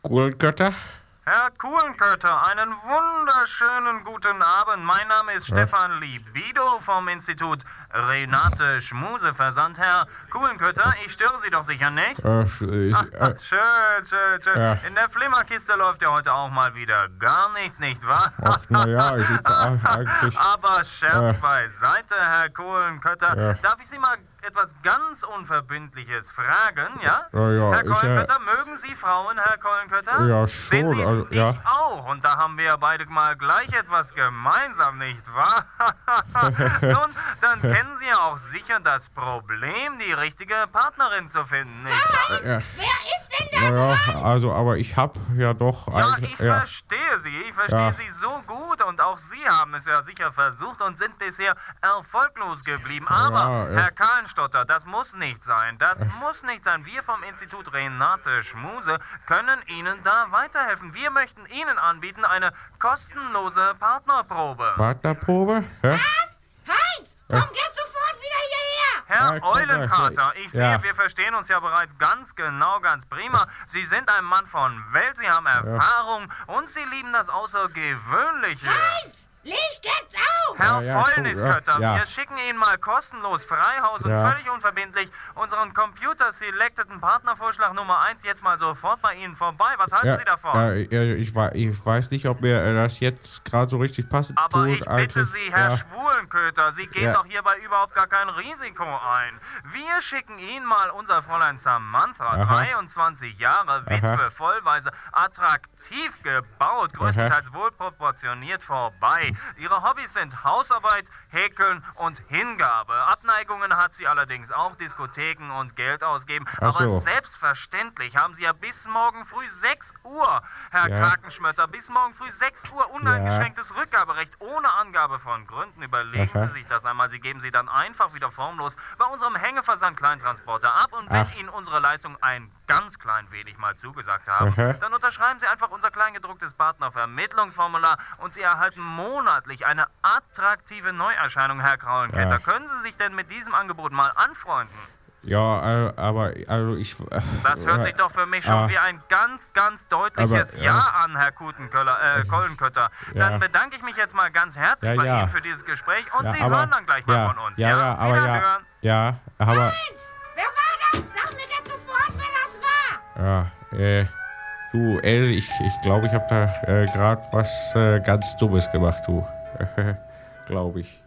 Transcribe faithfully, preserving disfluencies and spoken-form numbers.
Kuhlenkötter? Herr Kuhlenkötter, einen wunderschönen guten Abend. Mein Name ist Ja. Stefan Libido vom Institut Renate Schmuseversand. Herr Kuhlenkötter, ich störe Sie doch sicher nicht? Äh, ich, Ach, äh, schön, schön, schön. Ja. In der Flimmerkiste läuft ja heute auch mal wieder gar nichts, nicht wahr? ach, na ja, ich, ich eigentlich... Aber Scherz Ja. beiseite, Herr Kuhlenkötter. Ja. Darf ich Sie mal etwas ganz Unverbindliches fragen, ja? Ja, ja, Herr ich, äh, Kuhlenkötter, mögen Sie Frauen, Herr Kuhlenkötter? Ja, Sehen schon, Sie, also, ich ja. auch. Und da haben wir ja beide mal gleich etwas gemeinsam, nicht wahr? Nun, dann kennen Sie ja auch sicher das Problem, die richtige Partnerin zu finden, nicht wahr? Ja. Wer ist denn da? Naja, also, aber ich hab ja doch Ja, eigentlich... ich verstehe Sie. Ich verstehe Ja. Sie so gut und auch Sie haben es ja sicher versucht und sind bisher erfolglos geblieben. Aber, Ja, ja. Herr Kahlenstotter, das muss nicht sein. Das muss nicht sein. Wir vom Institut Renate Schmuse können Ihnen da weiterhelfen. Wir möchten Ihnen anbieten eine kostenlose Partnerprobe. Partnerprobe? Hä? Was? Heinz, komm jetzt sofort wieder hierher! Herr Ja, komm, Eulenkater, ich sehe, ja. wir verstehen uns ja bereits ganz genau, ganz prima. Sie sind ein Mann von Welt, Sie haben Erfahrung und Sie lieben das Außergewöhnliche. Heinz, leg jetzt auf! Herr Ja, ja, komm, Fäulniskötter, ja, ja. wir schicken Ihnen mal kostenlos Freihaus und Ja. völlig unverbindlich unseren computer-selecteten Partnervorschlag Nummer eins jetzt mal sofort bei Ihnen vorbei. Was halten Ja, Sie davon? ja, ja, ich, wei- ich weiß nicht, ob mir äh, das jetzt gerade so richtig passend Aber tut. ich bitte eigentlich. Sie, Herr ja. Schwulenköter, Sie gehen Ja. doch hierbei überhaupt gar kein Risiko ein. Wir schicken Ihnen mal unser Fräulein Samantha, Aha. dreiundzwanzig Jahre, Witwe, Aha. vollweise, attraktiv gebaut, größtenteils wohlproportioniert vorbei. Ihre Hobbys sind Hausarbeit, Häkeln und Hingabe. Abneigungen hat sie allerdings auch, Diskotheken und Geld ausgeben. Ach Aber so. selbstverständlich haben Sie ja bis morgen früh sechs Uhr, Herr Ja. Krakenschmötter, bis morgen früh sechs Uhr uneingeschränktes Rückgaberecht ohne Angabe von Gründen. Überlegen Aha. Sie sich das einmal. Sie geben sie dann einfach wieder formlos bei unserem Hängeversand Kleintransporter ab. Und wenn Ach. Ihnen unsere Leistung ein ganz klein wenig mal zugesagt haben, Aha. dann unterschreiben Sie einfach unser kleingedrucktes Partnervermittlungsformular und Sie erhalten monatlich eine attraktive Neuerscheinung, Herr Kraulenketter. Ach. Können Sie sich denn mit diesem Angebot mal anfreunden? Ja, äh, aber also ich... Äh, Das hört sich doch für mich schon ah. wie ein ganz, ganz deutliches Aber, Ja ja. an, Herr Kutenköller, äh, Kollenkötter. Dann Ja. bedanke ich mich jetzt mal ganz herzlich Ja, bei ja. Ihnen für dieses Gespräch und ja, Sie aber, hören dann gleich mal ja, von uns. Ja, ja, aber ja, Wiederhören. ja, aber... Heinz, wer war das? Sag mir jetzt sofort, wer das war! Ja, äh, du, Else, ich glaube, ich, glaub, ich habe da äh, gerade was äh, ganz Dummes gemacht, du. Glaube ich.